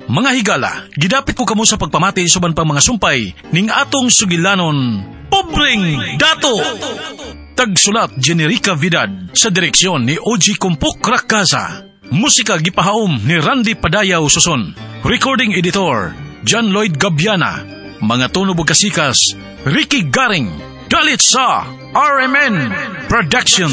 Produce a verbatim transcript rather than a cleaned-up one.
Mga higala, gidapit ko kamo sa pagpamati suban pang mga sumpay ning atong sugilanon, Pobreng Dato! Tagsulat Generica Vidad sa direksyon ni O G Kumpok Rakaza. Musika gipahaom ni Randy Padayaw Suson. Recording editor John Lloyd Gabiana. Mga tunog ug kasikas Ricky Garing. Dalit sa R M N Productions.